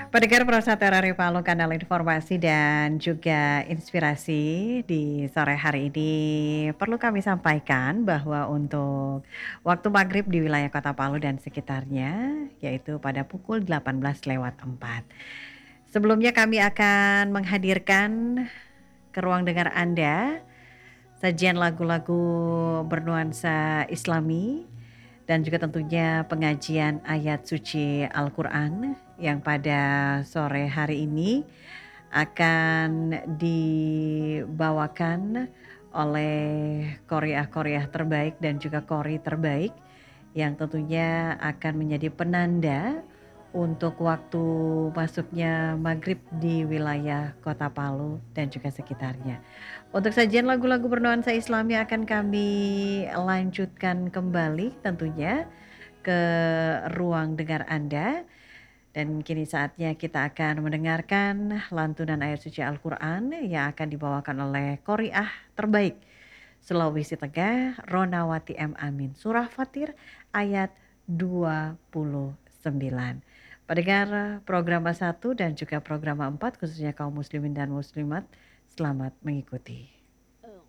Pendengar Prosatera Rivallo, kanal informasi dan juga inspirasi di sore hari ini perlu kami sampaikan bahwa untuk waktu maghrib di wilayah Kota Palu dan sekitarnya yaitu pada pukul 18:04. Sebelumnya kami akan menghadirkan ke ruang dengar Anda sajian lagu-lagu bernuansa Islami dan juga tentunya pengajian ayat suci Al-Quran yang pada sore hari ini akan dibawakan oleh Korea-Korea terbaik dan juga Kori terbaik yang tentunya akan menjadi penanda untuk waktu masuknya maghrib di wilayah Kota Palu dan juga sekitarnya. Untuk sajian lagu-lagu bernuansa Islami akan kami lanjutkan kembali tentunya ke ruang dengar Anda. Dan kini saatnya kita akan mendengarkan lantunan ayat suci Al-Quran yang akan dibawakan oleh Qori'ah terbaik Sulawesi Tengah, Ronawati M. Amin. Surah Fatir ayat 29. Pendengar program 1 dan juga program 4 khususnya kaum muslimin dan muslimat, selamat mengikuti.